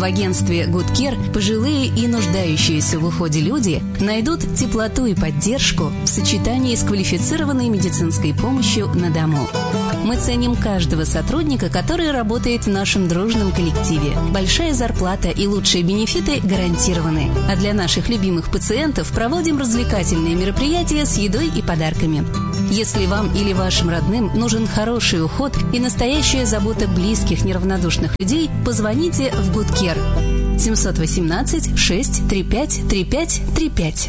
В агентстве Good Care пожилые и нуждающиеся в уходе люди найдут теплоту и поддержку в сочетании с квалифицированной медицинской помощью на дому. Мы ценим каждого сотрудника, который работает в нашем дружном коллективе. Большая зарплата и лучшие бенефиты гарантированы. А для наших любимых пациентов проводим развлекательные мероприятия с едой и подарками. Если вам или вашим родным нужен хороший уход и настоящая забота близких, неравнодушных людей, позвоните в Good Care 718 635 3535.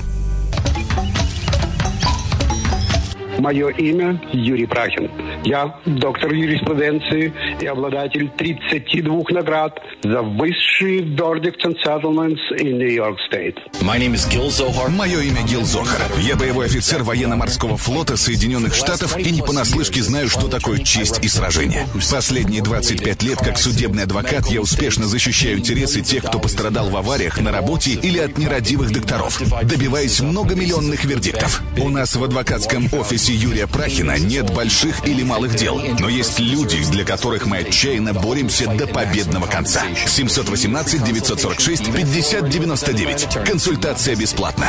Мое имя Юрий Прахин. Я доктор юриспруденции и обладатель 32 наград за высшие verdicts and settlements in New York State. Мое имя Гил Зохар. Я боевой офицер военно-морского флота Соединенных Штатов и не понаслышке знаю, что такое честь и сражение. Последние 25 лет как судебный адвокат я успешно защищаю интересы тех, кто пострадал в авариях на работе или от нерадивых докторов, добиваясь многомиллионных вердиктов. У нас в адвокатском офисе Юрия Прахина нет больших или малых дел, но есть люди, для которых мы отчаянно боремся до победного конца. 718-946-5099. Консультация бесплатна.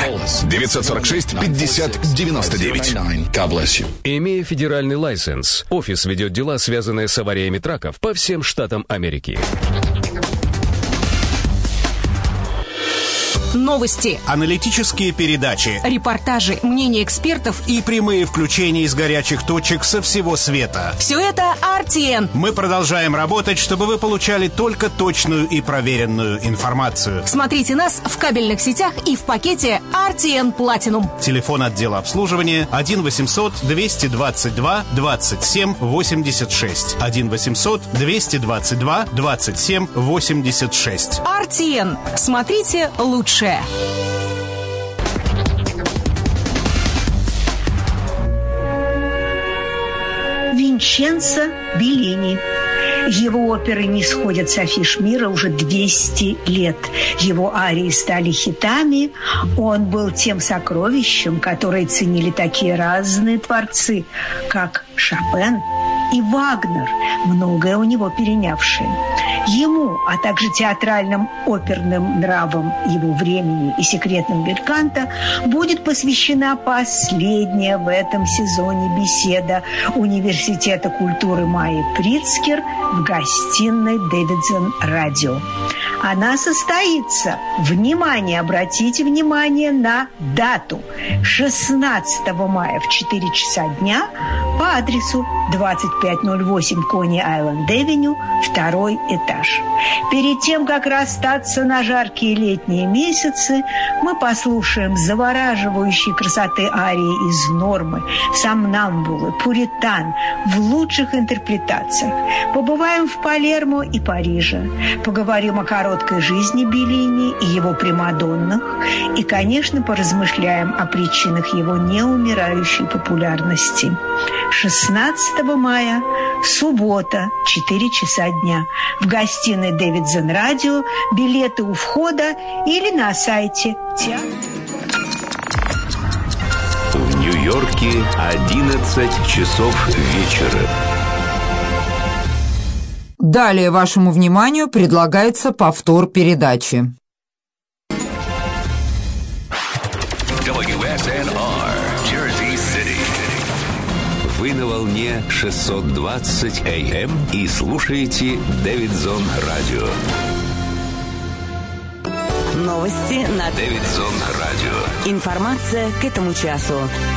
946-5099. Имея федеральный лайсенс, офис ведет дела, связанные с авариями траков по всем штатам Америки. Новости, аналитические передачи, репортажи, мнения экспертов и прямые включения из горячих точек со всего света. Все это RTN. Мы продолжаем работать, чтобы вы получали только точную и проверенную информацию. Смотрите нас в кабельных сетях и в пакете RTN Platinum. Телефон отдела обслуживания 1-800-222-27-86. 1-800-222-27-86. RTN. Смотрите лучше. Винченцо Беллини. Его оперы не сходят с афиш мира уже 200 лет. Его арии стали хитами. Он был тем сокровищем, которое ценили такие разные творцы, как Шопен и Вагнер, многое у него перенявшие. Ему, а также театральным оперным нравам его времени и секретным бельканто будет посвящена последняя в этом сезоне беседа Университета культуры Майи Прицкер в гостиной Дэвидсон Радио. Она состоится, внимание, обратите внимание на дату, 16 мая в 4 часа дня по адресу 2508 Кони-Айленд-Авеню, 2-й этаж. Перед тем, как расстаться на жаркие летние месяцы, мы послушаем завораживающей красоты арии из «Нормы», «Сомнамбулы», «Пуритан» в лучших интерпретациях. Побываем в Палермо и Париже, поговорим о короткой жизни Беллини и его примадоннах и, конечно, поразмышляем о причинах его неумирающей популярности. 16 мая, суббота, 4 часа дня. В гостиной Дэвидсон Радио. Билеты у входа или на сайте театра. В Нью-Йорке 11 часов вечера. Далее вашему вниманию предлагается повтор передачи. WSNR, Jersey City. Вы на волне 620 AM и слушаете Дэвидсон Радио. Новости на Дэвидсон Радио. Информация к этому часу.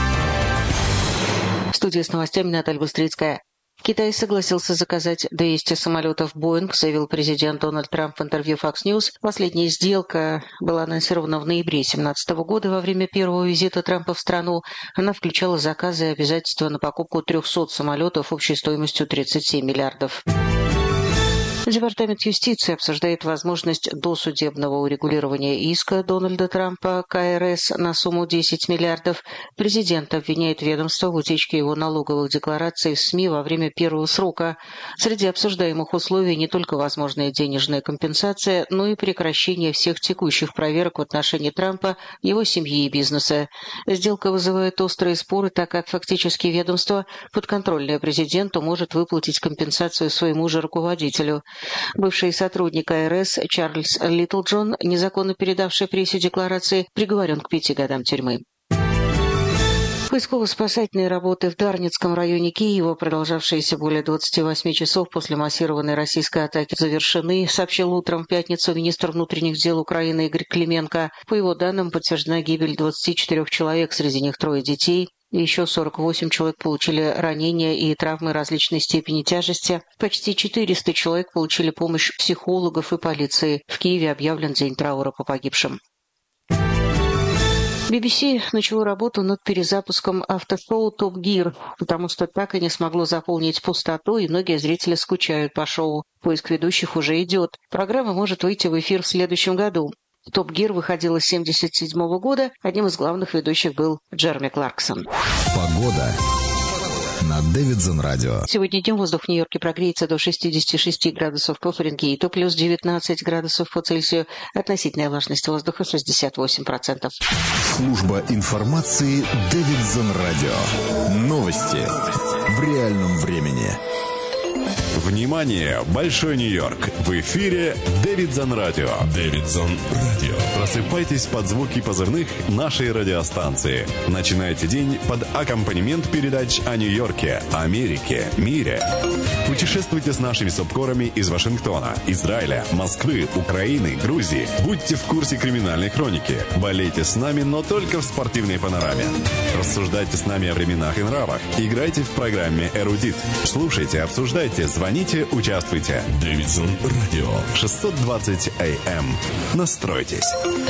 В студии с новостями Наталья Быстрицкая. Китай согласился заказать 200 самолетов «Боинг», заявил президент Дональд Трамп в интервью Fox News. Последняя сделка была анонсирована в ноябре 2017 года. Во время первого визита Трампа в страну она включала заказы и обязательства на покупку 300 самолетов общей стоимостью 37 миллиардов. Департамент юстиции обсуждает возможность досудебного урегулирования иска Дональда Трампа КРС на сумму 10 миллиардов. Президент обвиняет ведомство в утечке его налоговых деклараций в СМИ во время первого срока. Среди обсуждаемых условий не только возможная денежная компенсация, но и прекращение всех текущих проверок в отношении Трампа, его семьи и бизнеса. Сделка вызывает острые споры, так как фактически ведомство, подконтрольное президенту, может выплатить компенсацию своему же руководителю. Бывший сотрудник АРС Чарльз Литлджон, незаконно передавший прессе декларации, приговорен к 5 годам тюрьмы. Поисково-спасательные работы в Дарницком районе Киева, продолжавшиеся более 28 часов после массированной российской атаки, завершены, сообщил утром в пятницу министр внутренних дел Украины Игорь Клименко. По его данным, подтверждена гибель 24 человек, среди них 3 детей. И еще 48 человек получили ранения и травмы различной степени тяжести. Почти 400 человек получили помощь психологов и полиции. В Киеве объявлен день траура по погибшим. BBC начало работу над перезапуском автошоу «Топ Гир», потому что так и не смогло заполнить пустоту, и многие зрители скучают по шоу. Поиск ведущих уже идет. Программа может выйти в эфир в следующем году. «Топ Гир» выходила с 1977 года. Одним из главных ведущих был Джереми Кларксон. Погода на Дэвидсон радио. Сегодня днем воздух в Нью-Йорке прогреется до 66 градусов по Фаренгейту, плюс 19 градусов по Цельсию. Относительная влажность воздуха 68%. Служба информации Дэвидсон радио. Новости в реальном времени. Внимание! Большой Нью-Йорк! В эфире Дэвидсон радио. Дэвидсон радио. Просыпайтесь под звуки позывных нашей радиостанции. Начинайте день под аккомпанемент передач о Нью-Йорке, Америке, мире. Путешествуйте с нашими субкорами из Вашингтона, Израиля, Москвы, Украины, Грузии. Будьте в курсе криминальной хроники. Болейте с нами, но только в спортивной панораме. Рассуждайте с нами о временах и нравах. Играйте в программе «Эрудит». Слушайте, обсуждайте, звоните, участвуйте. Дэвидсон радио 620 АМ. Настройтесь.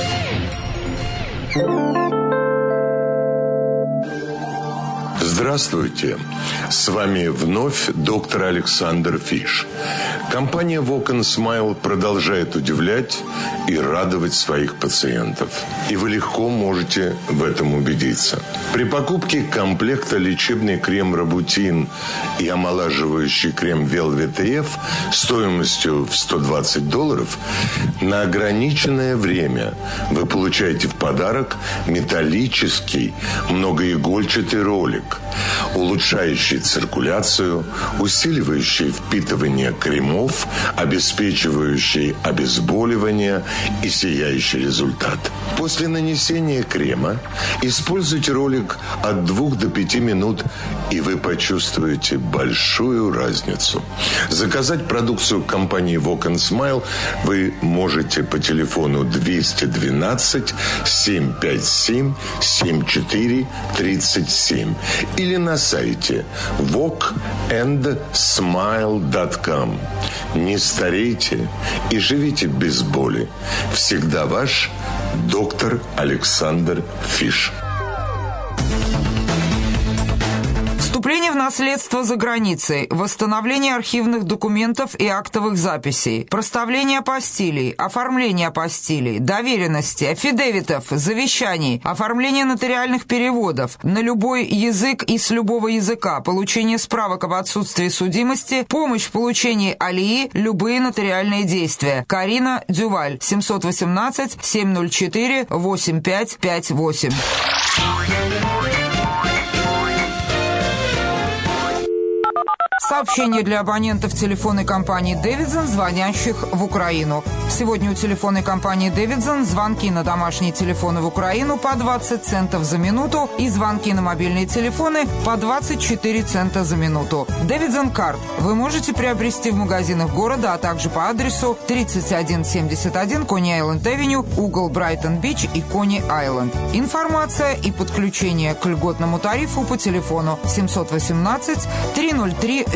Здравствуйте! С вами вновь доктор Александр Фиш. Компания Walk and Smile продолжает удивлять и радовать своих пациентов. И вы легко можете в этом убедиться. При покупке комплекта лечебный крем Робутин и омолаживающий крем Velvet F стоимостью в $120 на ограниченное время вы получаете в подарок металлический многоигольчатый ролик, улучшающий циркуляцию, усиливающий впитывание кремов, обеспечивающий обезболивание и сияющий результат. После нанесения крема используйте ролик от 2 до 5 минут, и вы почувствуете большую разницу. Заказать продукцию компании Walk and Smile вы можете по телефону 212 757 7437 или на сайте walkandsmile.com. Не старейте и живите без боли. Всегда ваш доктор Александр Фиш. Вступление в наследство за границей, восстановление архивных документов и актовых записей, проставление апостилей, оформление апостилей, доверенности, аффидевитов, завещаний, оформление нотариальных переводов на любой язык и с любого языка, получение справок об отсутствии судимости, помощь в получении алии, любые нотариальные действия. Карина Дюваль, 718-704-8558. Сообщение для абонентов телефонной компании «Дэвидсон», звонящих в Украину. Сегодня у телефонной компании «Дэвидсон» звонки на домашние телефоны в Украину по 20 центов за минуту и звонки на мобильные телефоны по 24 цента за минуту. «Дэвидсон Карт» вы можете приобрести в магазинах города, а также по адресу 3171 Кони-Айленд-Авеню, угол Брайтон-Бич и Кони-Айленд. Информация и подключение к льготному тарифу по телефону 718-303-9076,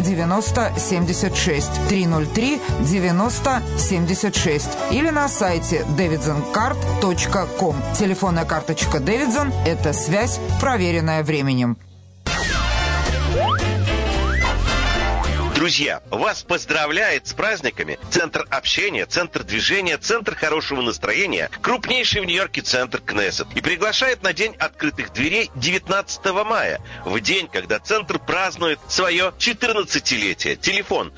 303-9076 или на сайте davidsoncard.com. Телефонная карточка Davidson – это связь, проверенная временем. Друзья, вас поздравляет с праздниками Центр общения, Центр движения, Центр хорошего настроения, крупнейший в Нью-Йорке центр Кнессет, и приглашает на День открытых дверей 19 мая, в день, когда Центр празднует свое 14-летие. Телефон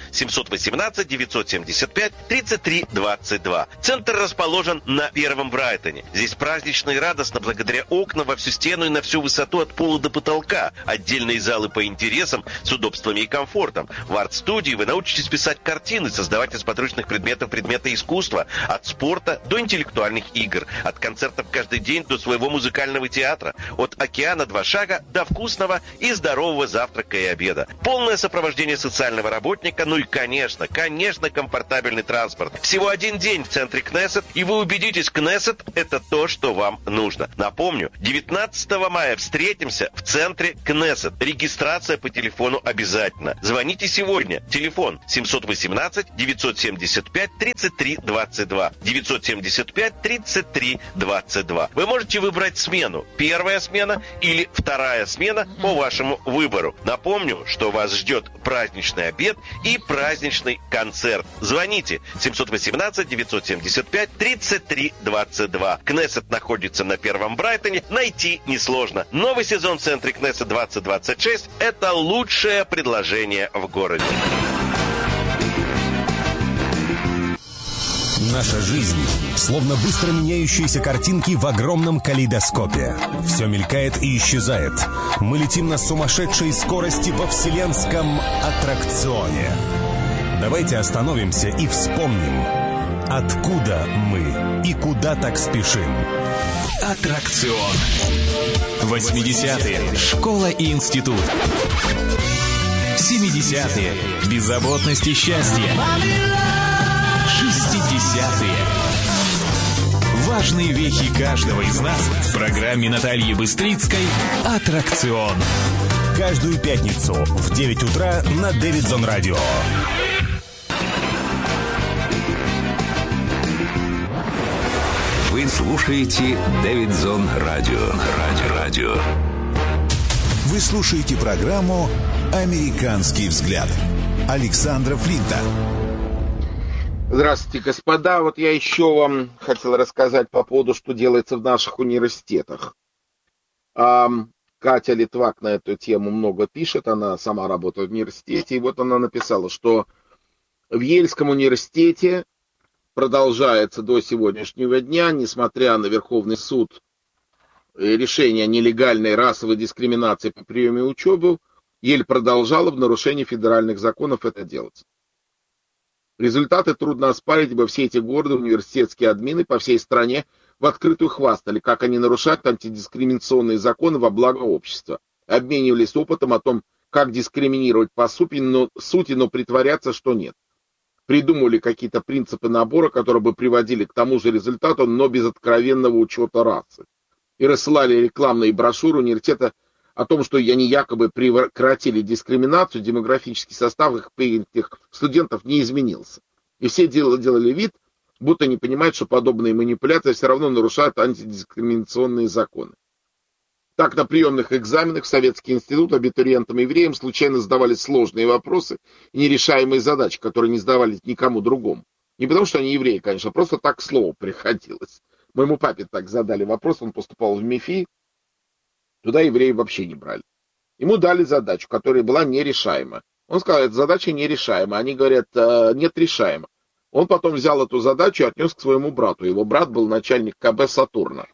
718-975-3322. Центр расположен на Первом Брайтоне. Здесь празднично и радостно благодаря окнам во всю стену и на всю высоту от пола до потолка. Отдельные залы по интересам с удобствами и комфортом. В арт-студии вы научитесь писать картины, создавать из подручных предметов предметы искусства, от спорта до интеллектуальных игр, от концертов каждый день до своего музыкального театра, от океана 2 шага до вкусного и здорового завтрака и обеда. Полное сопровождение социального работника, ну и, конечно, комфортабельный транспорт. Всего 1 день в центре Кнессет, и вы убедитесь, Кнессет – это то, что вам нужно. Напомню, 19 мая встретимся в центре Кнессет. Регистрация по телефону обязательно. Звоните сегодня. Телефон 718-975-33-22. 975-33-22. Вы можете выбрать смену. Первая смена или вторая смена по вашему выбору. Напомню, что вас ждет праздничный обед и праздничный концерт. Звоните 718-975-33-22. Кнессет находится на Первом Брайтоне. Найти несложно. Новый сезон в центре Кнессет 2026 – это лучшее предложение в городе. Наша жизнь словно быстро меняющиеся картинки в огромном калейдоскопе. Все мелькает и исчезает. Мы летим на сумасшедшей скорости во вселенском аттракционе. Давайте остановимся и вспомним, откуда мы и куда так спешим. Аттракцион. 80-е. Школа и институт. 70-е. Беззаботность и счастье. 60-е. Важные вехи каждого из нас в программе Натальи Быстрицкой «Аттракцион». Каждую пятницу в 9 утра на Дэвидсон Радио. Вы слушаете Дэвидсон Радио. Вы слушаете программу «Американский взгляд» Александра Флинта. Здравствуйте, господа. Вот я еще вам хотел рассказать по поводу, что делается в наших университетах. Катя Литвак на эту тему много пишет, она сама работает в университете, и вот она написала, что в Ельском университете продолжается до сегодняшнего дня, несмотря на Верховный суд решение о нелегальной расовой дискриминации по приеме учебы, Ель продолжала в нарушении федеральных законов это делать. Результаты трудно оспорить, ибо все эти годы университетские админы по всей стране в открытую хвастали, как они нарушают антидискриминационные законы во благо общества. Обменивались опытом о том, как дискриминировать по сути, но притворяться, что нет. Придумывали какие-то принципы набора, которые бы приводили к тому же результату, но без откровенного учета расы. И рассылали рекламные брошюры университета о том, что они якобы прекратили дискриминацию, демографический состав этих студентов не изменился. И все делали вид, будто не понимают, что подобные манипуляции все равно нарушают антидискриминационные законы. Так, на приемных экзаменах в Советский институт абитуриентам-евреям случайно задавались сложные вопросы и нерешаемые задачи, которые не сдавались никому другому. Не потому, что они евреи, конечно, а просто так слово приходилось. Моему папе так задали вопрос, он поступал в МИФИ, туда евреи вообще не брали. Ему дали задачу, которая была нерешаема. Он сказал, эта задача нерешаема. Они говорят, нет, решаема. Он потом взял эту задачу и отнес к своему брату. Его брат был начальник КБ Сатурна.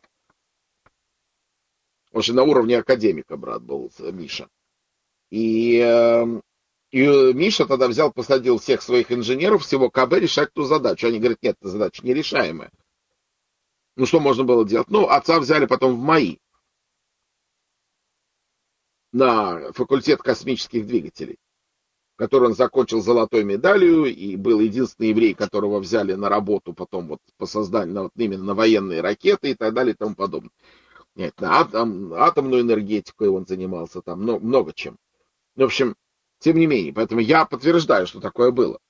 Он же на уровне академика брат был, Миша. И Миша тогда взял, посадил всех своих инженеров, всего КБ решать ту задачу. Они говорят, нет, эта задача нерешаемая. Ну, что можно было делать? Ну, отца взяли потом в МАИ. На факультет космических двигателей, который он закончил золотой медалью и был единственный еврей, которого взяли на работу потом вот по созданию вот именно на военные ракеты и так далее и тому подобное. Нет, на атомную энергетику он занимался там много чем. В общем, тем не менее, поэтому я подтверждаю, что такое было.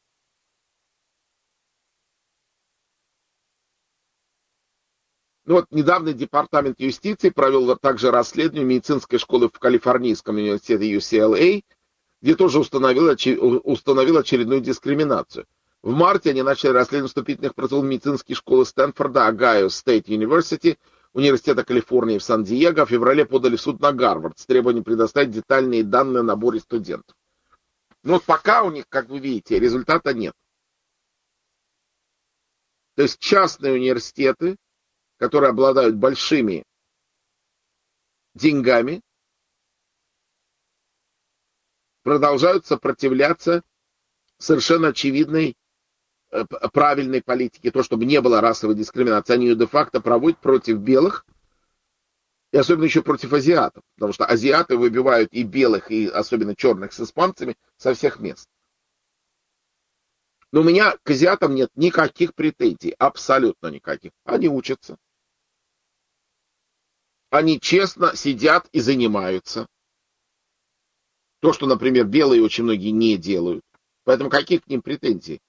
Ну вот, недавно Департамент юстиции провел также расследование медицинской школы в Калифорнийском университете UCLA, где тоже установил очередную дискриминацию. В марте они начали расследование вступительных процедур медицинской школы Стэнфорда, Огайо Стейт University, Университета Калифорнии в Сан-Диего. В феврале подали в суд на Гарвард с требованием предоставить детальные данные о наборе студентов. Но вот пока у них, как вы видите, результата нет. То есть частные университеты, которые обладают большими деньгами, продолжают сопротивляться совершенно очевидной правильной политики, то, чтобы не было расовой дискриминации. Они ее де-факто проводят против белых, и особенно еще против азиатов, потому что азиаты выбивают и белых, и особенно черных с испанцами со всех мест. Но у меня к азиатам нет никаких претензий, абсолютно никаких. Они учатся. Они честно сидят и занимаются. То, что, например, белые очень многие не делают. Поэтому каких к ним претензий?